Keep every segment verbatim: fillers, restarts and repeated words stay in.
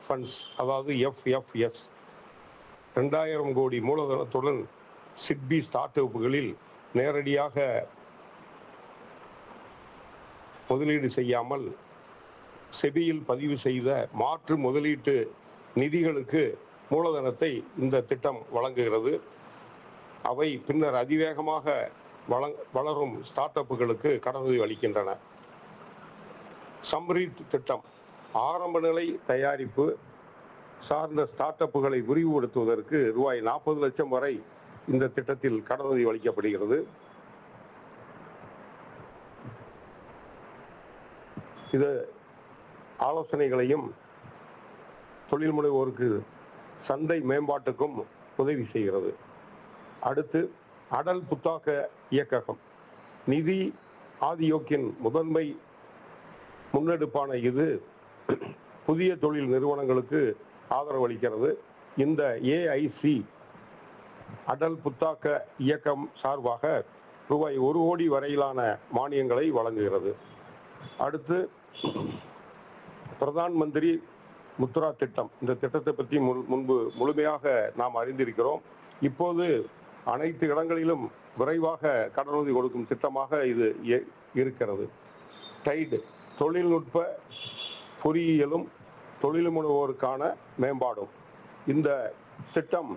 Funds, அதாவது FFS ரெண்டாயிரம் கோடி மூலதனத்துடன் சிட்பி ஸ்டார்ட் அப்புகளில் நேரடியாக முதலீடு செய்யாமல் செபியில் பதிவு செய்த மாற்று முதலீட்டு நிதிகளுக்கு மூலதனத்தை இந்த திட்டம் வழங்குகிறது. அவை பின்னர் அதிவேகமாக வளரும் ஸ்டார்ட் அப்புகளுக்கு கடனுதவி அளிக்கின்றன. சம்ரித் திட்டம் ஆரம்ப நிலை தயாரிப்பு சார்ந்த ஸ்டார்ட் அப்புகளை விரிவுபடுத்துவதற்கு ரூபாய் நாற்பது லட்சம் வரை இந்த திட்டத்தில் கடனுதவி அளிக்கப்படுகிறது. இது ஆலோசனைகளையும் தொழில் முனைவோருக்கு சந்தை மேம்பாட்டுக்கும் உதவி செய்கிறது. அடுத்து அடல் புத்தாக்க இயக்ககம். நிதி ஆதியோக்கின் முதன்மை முன்னெடுப்பான இது புதிய தொழில் நிறுவனங்களுக்கு ஆதரவு அளிக்கிறது. இந்த ஏஐசி அடல் புத்தாக்க இயக்கம் சார்பாக ரூபாய் ஒரு கோடி வரையிலான மானியங்களை வழங்குகிறது. அடுத்து பிரதான் மந்திரி முத்ரா திட்டம். இந்த திட்டத்தை பற்றி முன்பு முழுமையாக நாம் அறிந்திருக்கிறோம். இப்போது அனைத்து இடங்களிலும் விரைவாக கடனுதவி கொடுக்கும் திட்டமாக இது இருக்கிறது. டைடு தொழில்நுட்ப பொறியியலும் தொழில் முனைவோருக்கான மேம்பாடும். இந்த திட்டம்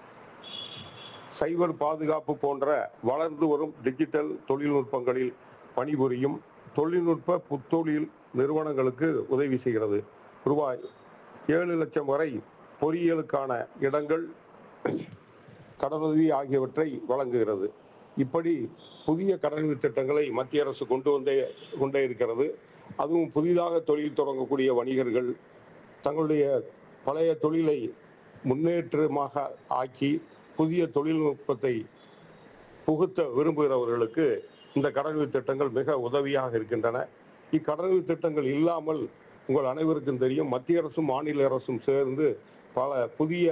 சைபர் பாதுகாப்பு போன்ற வளர்ந்து வரும் டிஜிட்டல் தொழில்நுட்பங்களில் பணிபுரியும் தொழில்நுட்ப புத்தொழில் நிறுவனங்களுக்கு உதவி செய்கிறது. ரூபாய் ஏழு லட்சம் வரை பொறியியலுக்கான இடங்கள், கடனுதவி ஆகியவற்றை வழங்குகிறது. இப்படி புதிய கடனுதவி திட்டங்களை மத்திய அரசு கொண்டு வந்தே கொண்டே இருக்கிறது. அதுவும் புதிதாக தொழில் தொடங்கக்கூடிய வணிகர்கள் தங்களுடைய பழைய தொழிலை முன்னேற்றமாக ஆக்கி புதிய தொழில்நுட்பத்தை புகுத்த விரும்புகிறவர்களுக்கு இந்த கடனுதவி திட்டங்கள் மிக உதவியாக இருக்கின்றன. இக்கடனுதவி திட்டங்கள் இல்லாமல் உங்கள் அனைவருக்கும் தெரியும், மத்திய அரசும் மாநில அரசும் சேர்ந்து பல புதிய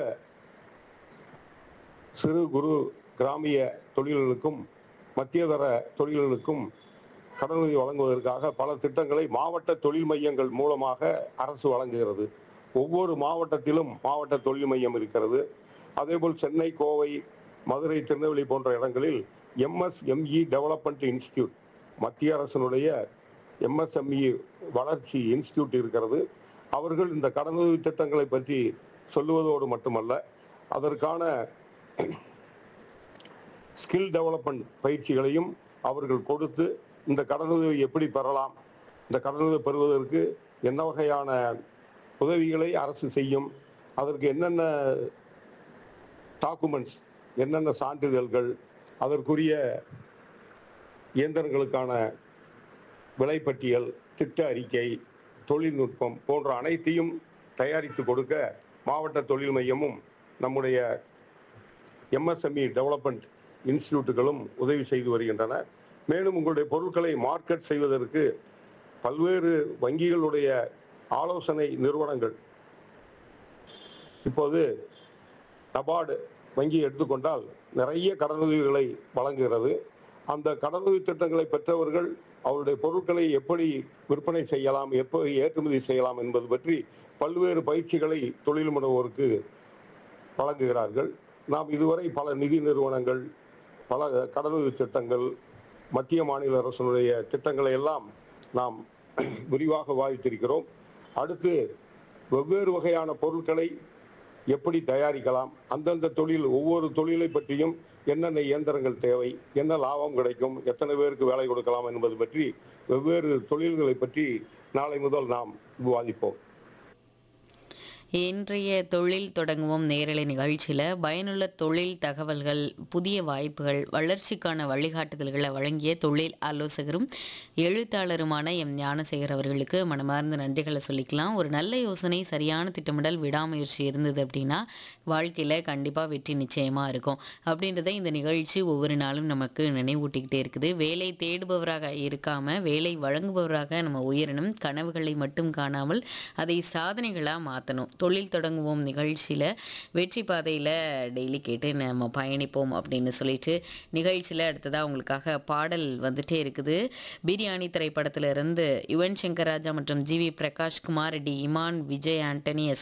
சிறு குறு கிராமிய தொழில்களுக்கும் மத்தியதர தொழில்களுக்கும் கடனுதவி வழங்குவதற்காக பல திட்டங்களை மாவட்ட தொழில் மையங்கள் மூலமாக அரசு வழங்குகிறது. ஒவ்வொரு மாவட்டத்திலும் மாவட்ட தொழில் மையம் இருக்கிறது. அதேபோல் சென்னை, கோவை, மதுரை, திருநெல்வேலி போன்ற இடங்களில் எம்எஸ்எம்இ டெவலப்மெண்ட் இன்ஸ்டிடியூட், மத்திய அரசினுடைய எம்எஸ்எம்இ வளர்ச்சி இன்ஸ்டிடியூட் இருக்கிறது. அவர்கள் இந்த கடனுதவி திட்டங்களை பற்றி சொல்லுவதோடு மட்டுமல்ல, அதற்கான ஸ்கில் டெவலப்மெண்ட் பயிற்சிகளையும் அவர்கள் கொடுத்து இந்த கடனுதவி எப்படி பெறலாம், இந்த கடனுதவி பெறுவதற்கு என்ன வகையான உதவிகளை அரசு செய்யும், அதற்கு என்னென்ன டாக்குமெண்ட்ஸ், என்னென்ன சான்றிதழ்கள், அதற்குரிய இயந்திரங்களுக்கான விலைப்பட்டியல், திட்ட அறிக்கை, தொழில்நுட்பம் போன்ற அனைத்தையும் தயாரித்து கொடுக்க மாவட்ட தொழில் மையமும் நம்முடைய எம்எஸ்எம்இ டெவலப்மெண்ட் இன்ஸ்டிடியூட்டுகளும் உதவி செய்து வருகின்றன. மேலும் உங்களுடைய பொருட்களை மார்க்கெட் செய்வதற்கு பல்வேறு வங்கிகளுடைய ஆலோசனை நிறுவனங்கள், இப்போது நபார்டு வங்கி எடுத்துக்கொண்டால் நிறைய கடனுதவிகளை வழங்குகிறது. அந்த கடனுதவி திட்டங்களை பெற்றவர்கள் அவருடைய பொருட்களை எப்படி விற்பனை செய்யலாம், எப்படி ஏற்றுமதி செய்யலாம் என்பது பற்றி பல்வேறு பயிற்சிகளை தொழில் முனைவோருக்கு வழங்குகிறார்கள். நாம் இதுவரை பல நிதி நிறுவனங்கள், பல கடனுதவி திட்டங்கள், மத்திய மாநில அரசினுடைய திட்டங்களை எல்லாம் நாம் விரிவாக வாய்த்திருக்கிறோம். அடுத்து வெவ்வேறு வகையான பொருட்களை எப்படி தயாரிக்கலாம், அந்தந்த தொழில், ஒவ்வொரு தொழிலை பற்றியும் என்னென்ன இயந்திரங்கள் தேவை, என்ன லாபம் கிடைக்கும், எத்தனை பேருக்கு வேலை கொடுக்கலாம் என்பது பற்றி வெவ்வேறு தொழில்களை பற்றி நாளை முதல் நாம் விவாதிப்போம். இன்றைய தொழில் தொடங்குவோம் நேரலை நிகழ்ச்சியில் பயனுள்ள தொழில் தகவல்கள், புதிய வாய்ப்புகள், வளர்ச்சிக்கான வழிகாட்டுதல்களை வழங்கிய தொழில் ஆலோசகரும் எழுத்தாளருமான எம் ஞானசேகர் அவர்களுக்கு மனமார்ந்த நன்றிகளை சொல்லிக்கலாம். ஒரு நல்ல யோசனை, சரியான திட்டமிடல், விடாமுயற்சி இருந்தது அப்படின்னா வாழ்க்கையில் கண்டிப்பாக வெற்றி நிச்சயமாக இருக்கும் அப்படின்றத இந்த நிகழ்ச்சி ஒவ்வொரு நாளும் நமக்கு நினைவூட்டிக்கிட்டே இருக்குது. வேலை தேடுபவராக இருக்காமல் வேலை வழங்குபவராக நம்ம உயரணும். கனவுகளை மட்டும் காணாமல் அதை சாதனைகளாக மாற்றணும். தொழில் தொடங்குவோம் நிகழ்ச்சியில் வெற்றி பாதையில் டெய்லி கேட்டு நம்ம பயணிப்போம் அப்படின்னு சொல்லிட்டு நிகழ்ச்சியில் அடுத்ததாக உங்களுக்காக பாடல் வந்துட்டே இருக்குது. பிரியாணி திரைப்படத்திலிருந்து யுவன் சங்கர் ராஜா மற்றும் G we Prakash Kumar, D Imman, Vijay Antony, S